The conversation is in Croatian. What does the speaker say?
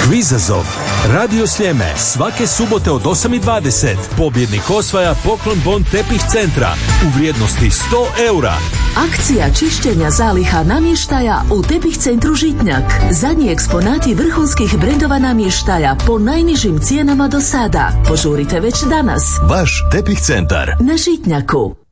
Kvizazov. Radio Sljeme svake subote od 8:20. Pobjednik osvaja poklon bon tepih centra u vrijednosti 100 eura. Akcija čišćenja zaliha namještaja u Tepih centru Žitnjak. Zadnji eksponati vrhunskih brendova namještaja po najnižim cijenama do sada. Požurite već danas. Vaš Tepih centar na Žitnjaku.